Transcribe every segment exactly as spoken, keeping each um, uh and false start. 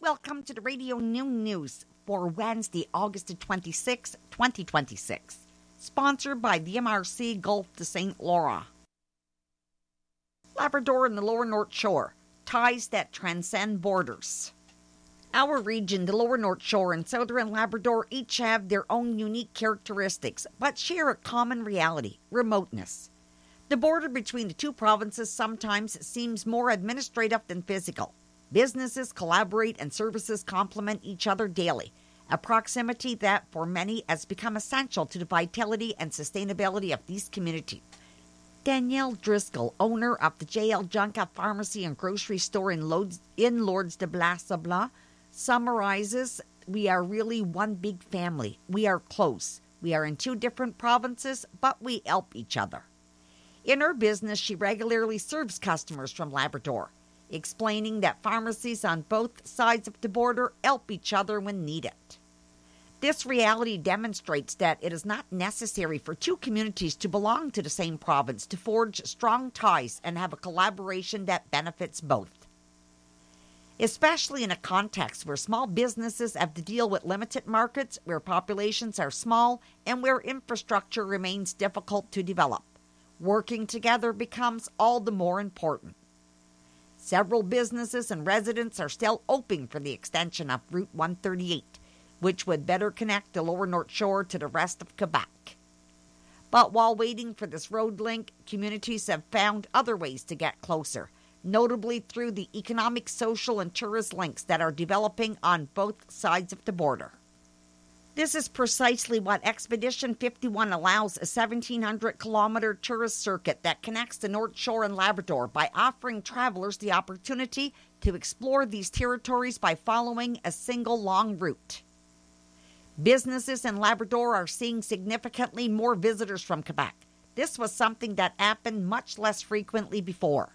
welcome to the Radio Noon News for Wednesday, August twenty-sixth, twenty twenty-six. Sponsored by the M R C Gulf de Saint Laurent. Labrador and the Lower North Shore, ties that transcend borders. Our region, the Lower North Shore and Southern Labrador, each have their own unique characteristics, but share a common reality: remoteness. The border between the two provinces sometimes seems more administrative than physical. Businesses collaborate and services complement each other daily, a proximity that for many has become essential to the vitality and sustainability of these communities. Danielle Driscoll, owner of the J L Junca Pharmacy and Grocery Store in, Lourdes, in Lourdes de Blassabla, summarizes, "We are really one big family. We are close. We are in two different provinces, but we help each other." In her business, she regularly serves customers from Labrador, explaining that pharmacies on both sides of the border help each other when needed. This reality demonstrates that it is not necessary for two communities to belong to the same province to forge strong ties and have a collaboration that benefits both. Especially in a context where small businesses have to deal with limited markets, where populations are small, and where infrastructure remains difficult to develop. Working together becomes all the more important. Several businesses and residents are still hoping for the extension of Route one thirty-eight, which would better connect the Lower North Shore to the rest of Quebec. But while waiting for this road link, communities have found other ways to get closer, notably through the economic, social, and tourist links that are developing on both sides of the border. This is precisely what Expedition fifty-one allows, a seventeen hundred kilometer tourist circuit that connects the North Shore and Labrador by offering travelers the opportunity to explore these territories by following a single long route. Businesses in Labrador are seeing significantly more visitors from Quebec. This was something that happened much less frequently before.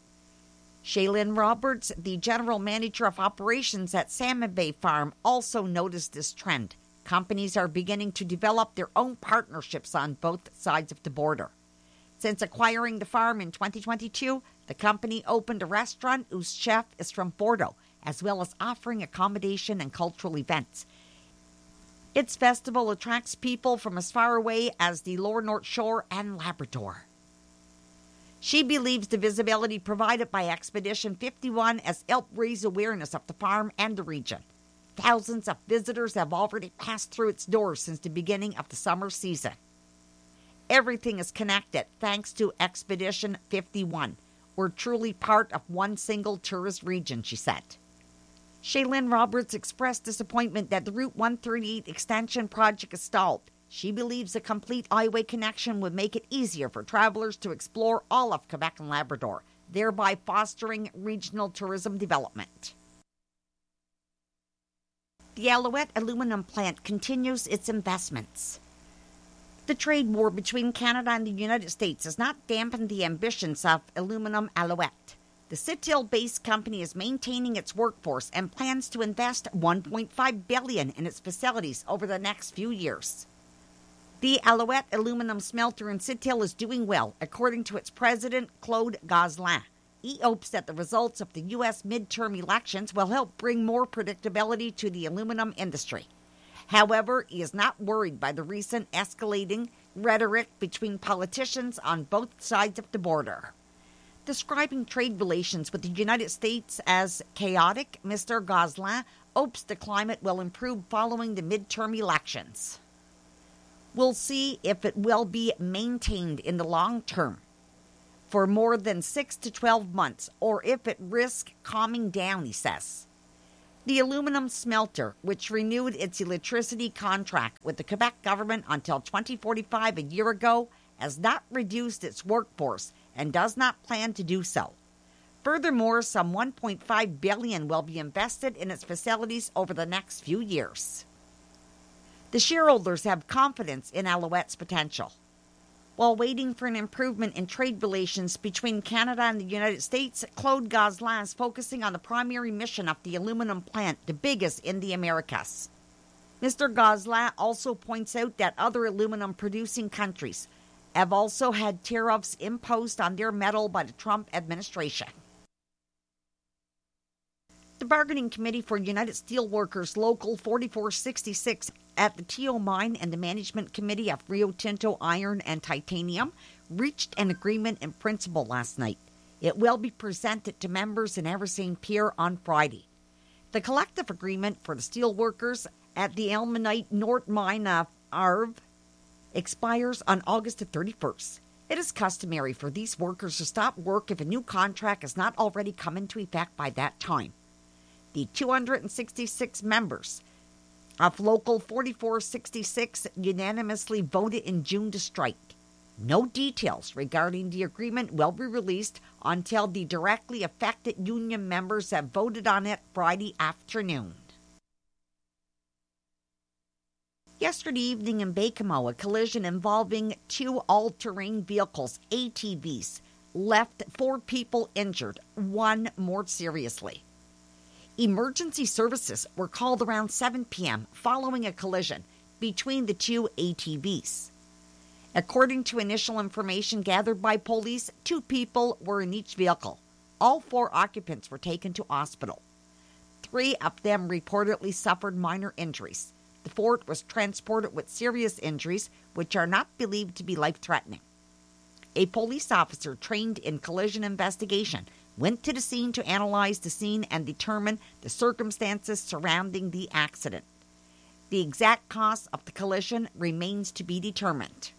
Shaylin Roberts, the general manager of operations at Salmon Bay Farm, also noticed this trend. Companies are beginning to develop their own partnerships on both sides of the border. Since acquiring the farm in twenty twenty-two, the company opened a restaurant whose chef is from Bordeaux, as well as offering accommodation and cultural events. Its festival attracts people from as far away as the Lower North Shore and Labrador. She believes the visibility provided by Expedition fifty-one has helped raise awareness of the farm and the region. Thousands of visitors have already passed through its doors since the beginning of the summer season. Everything is connected thanks to Expedition fifty-one. We're truly part of one single tourist region, she said. Shaylin Roberts expressed disappointment that the Route one thirty-eight extension project is stalled. She believes a complete highway connection would make it easier for travelers to explore all of Quebec and Labrador, thereby fostering regional tourism development. The Alouette aluminum plant continues its investments. The trade war between Canada and the United States has not dampened the ambitions of Aluminum Alouette. The Sept-Îles-based company is maintaining its workforce and plans to invest one point five billion dollars in its facilities over the next few years. The Alouette aluminum smelter in Sept-Îles is doing well, according to its president, Claude Gazlan. He hopes that the results of the U S midterm elections will help bring more predictability to the aluminum industry. However, he is not worried by the recent escalating rhetoric between politicians on both sides of the border. Describing trade relations with the United States as chaotic, Mister Gazlan hopes the climate will improve following the midterm elections. We'll see if it will be maintained in the long term for more than six to twelve months, or if it risks calming down, he says. The aluminum smelter, which renewed its electricity contract with the Quebec government until twenty forty-five a year ago, has not reduced its workforce and does not plan to do so. Furthermore, some one point five billion dollars will be invested in its facilities over the next few years. The shareholders have confidence in Alouette's potential. While waiting for an improvement in trade relations between Canada and the United States, Claude Gazlan is focusing on the primary mission of the aluminum plant, the biggest in the Americas. Mister Gazlan also points out that other aluminum-producing countries have also had tariffs imposed on their metal by the Trump administration. The bargaining committee for United Steelworkers Local forty-four sixty-six at the T O Mine and the management committee of Rio Tinto Iron and Titanium reached an agreement in principle last night. It will be presented to members in Eversane Pier on Friday. The collective agreement for the steelworkers at the Ilmenite North Mine of Arv expires on August the thirty-first. It is customary for these workers to stop work if a new contract has not already come into effect by that time. The two hundred sixty-six members of Local forty-four sixty-six unanimously voted in June to strike. No details regarding the agreement will be released until the directly affected union members have voted on it Friday afternoon. Yesterday evening in Baie-Comeau, a collision involving two all-terrain vehicles, A T Vs, left four people injured, one more seriously. Emergency services were called around seven p.m. following a collision between the two A T Vs. According to initial information gathered by police, two people were in each vehicle. All four occupants were taken to hospital. Three of them reportedly suffered minor injuries. The fourth was transported with serious injuries, which are not believed to be life-threatening. A police officer trained in collision investigation went to the scene to analyze the scene and determine the circumstances surrounding the accident. The exact cause of the collision remains to be determined.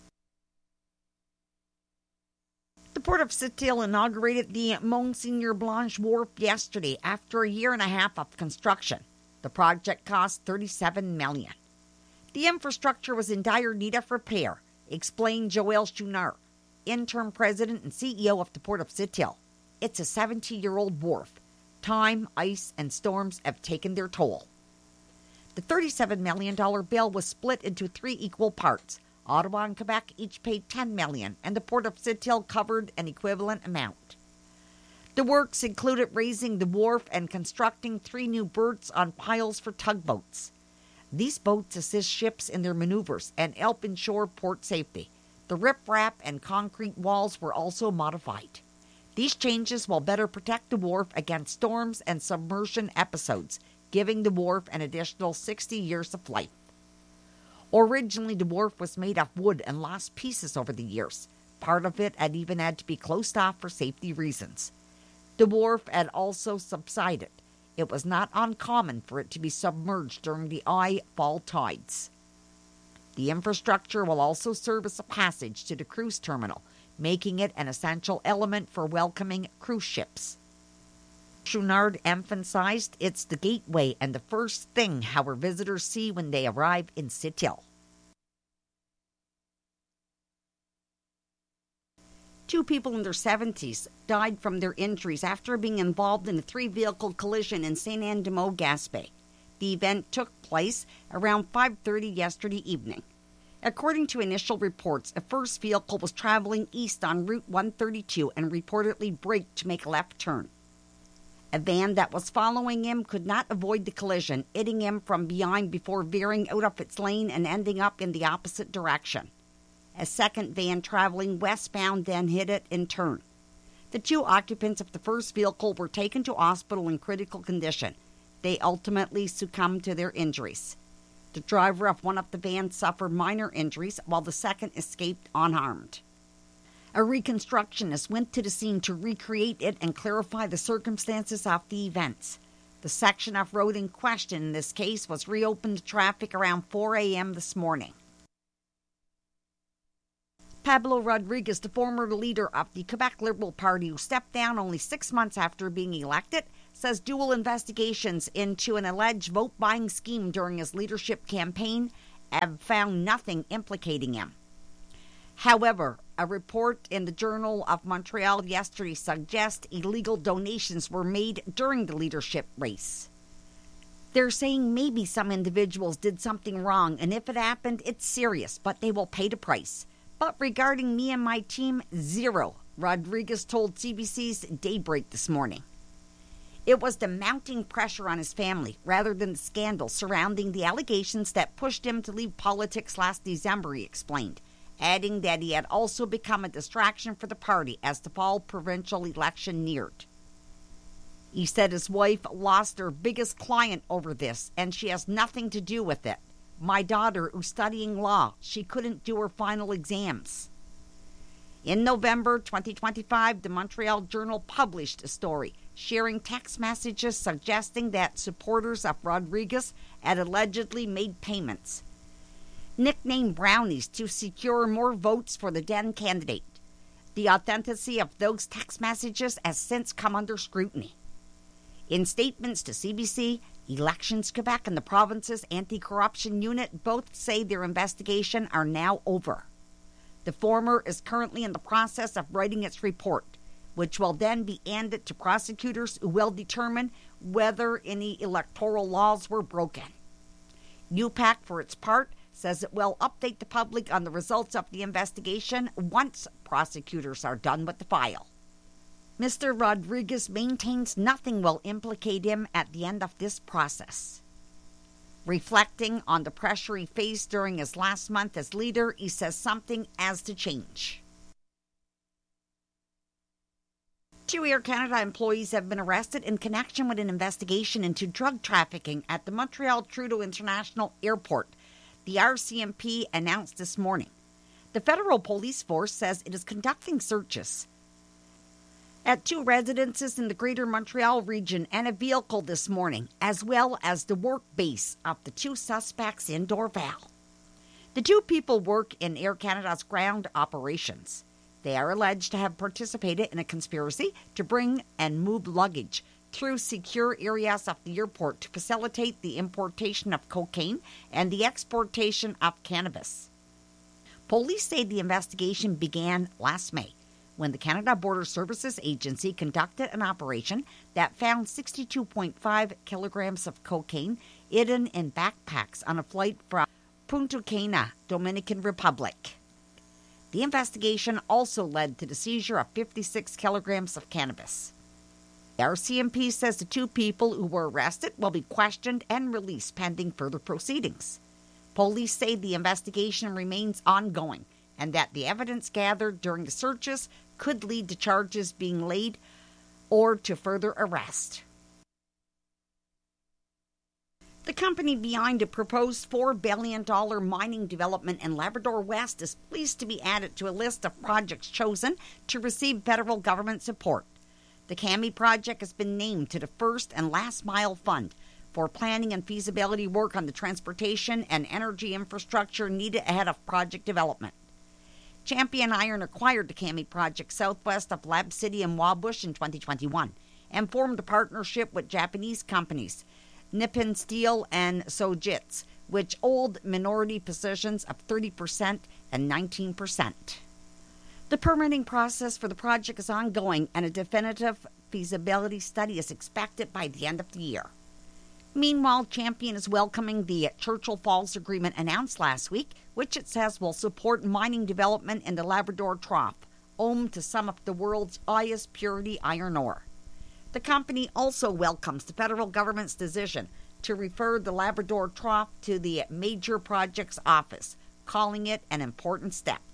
The Port of Sept-Îles inaugurated the Monseigneur Blanche Wharf yesterday after a year and a half of construction. The project cost thirty-seven million dollars. The infrastructure was in dire need of repair, explained Joël Chouinard, interim president and C E O of the Port of Sept-Îles. It's a seventy-year-old wharf. Time, ice, and storms have taken their toll. The thirty-seven million dollars bill was split into three equal parts. Ottawa and Quebec each paid ten million dollars, and the Port of Sept-Îles covered an equivalent amount. The works included raising the wharf and constructing three new berths on piles for tugboats. These boats assist ships in their maneuvers and help ensure port safety. The riprap and concrete walls were also modified. These changes will better protect the wharf against storms and submersion episodes, giving the wharf an additional sixty years of life. Originally, the wharf was made of wood and lost pieces over the years. Part of it had even had to be closed off for safety reasons. The wharf had also subsided. It was not uncommon for it to be submerged during the high fall tides. The infrastructure will also serve as a passage to the cruise terminal, making it an essential element for welcoming cruise ships. Chouinard emphasized it's the gateway and the first thing our visitors see when they arrive in Sept-Îles. Two people in their seventies died from their injuries after being involved in a three-vehicle collision in Saint-Anne-de-Meaux, Gaspé. The event took place around five thirty yesterday evening. According to initial reports, the first vehicle was traveling east on Route one thirty-two and reportedly braked to make a left turn. A van that was following him could not avoid the collision, hitting him from behind before veering out of its lane and ending up in the opposite direction. A second van traveling westbound then hit it in turn. The two occupants of the first vehicle were taken to hospital in critical condition. They ultimately succumbed to their injuries. The driver of one of the vans suffered minor injuries, while the second escaped unharmed. A reconstructionist went to the scene to recreate it and clarify the circumstances of the events. The section of road in question in this case was reopened to traffic around four a.m. this morning. Pablo Rodriguez, the former leader of the Quebec Liberal Party who stepped down only six months after being elected, says dual investigations into an alleged vote-buying scheme during his leadership campaign have found nothing implicating him. However, a report in the Journal of Montreal yesterday suggests illegal donations were made during the leadership race. They're saying maybe some individuals did something wrong, and if it happened, it's serious, but they will pay the price. But regarding me and my team, zero, Rodriguez told C B C's Daybreak this morning. It was the mounting pressure on his family rather than the scandal surrounding the allegations that pushed him to leave politics last December, he explained, adding that he had also become a distraction for the party as the fall provincial election neared. He said his wife lost her biggest client over this, and she has nothing to do with it. My daughter, who's studying law, she couldn't do her final exams. In November twenty twenty-five, the Montreal Journal published a story sharing text messages suggesting that supporters of Rodriguez had allegedly made payments, nicknamed brownies, to secure more votes for the then candidate. The authenticity of those text messages has since come under scrutiny. In statements to C B C, Elections Quebec and the province's anti-corruption unit both say their investigation are now over. The former is currently in the process of writing its report, which will then be handed to prosecutors who will determine whether any electoral laws were broken. U PAC, for its part, says it will update the public on the results of the investigation once prosecutors are done with the file. Mister Rodriguez maintains nothing will implicate him at the end of this process. Reflecting on the pressure he faced during his last month as leader, he says something has to change. Two Air Canada employees have been arrested in connection with an investigation into drug trafficking at the Montreal Trudeau International Airport, the R C M P announced this morning. The federal police force says it is conducting searches at two residences in the Greater Montreal region and a vehicle this morning, as well as the work base of the two suspects in Dorval. The two people work in Air Canada's ground operations. They are alleged to have participated in a conspiracy to bring and move luggage through secure areas of the airport to facilitate the importation of cocaine and the exportation of cannabis. Police say the investigation began last May, when the Canada Border Services Agency conducted an operation that found sixty-two point five kilograms of cocaine hidden in backpacks on a flight from Punta Cana, Dominican Republic. The investigation also led to the seizure of fifty-six kilograms of cannabis. The R C M P says the two people who were arrested will be questioned and released pending further proceedings. Police say the investigation remains ongoing and that the evidence gathered during the searches could lead to charges being laid or to further arrest. The company behind a proposed four billion dollars mining development in Labrador West is pleased to be added to a list of projects chosen to receive federal government support. The Kami project has been named to the first and last mile fund for planning and feasibility work on the transportation and energy infrastructure needed ahead of project development. Champion Iron acquired the Kami project southwest of Lab City and Wabush in twenty twenty-one and formed a partnership with Japanese companies Nippon Steel and Sojitz, which hold minority positions of thirty percent and nineteen percent. The permitting process for the project is ongoing and a definitive feasibility study is expected by the end of the year. Meanwhile, Champion is welcoming the Churchill Falls Agreement announced last week, which it says will support mining development in the Labrador Trough, home to some of the world's highest purity iron ore. The company also welcomes the federal government's decision to refer the Labrador Trough to the Major Projects Office, calling it an important step.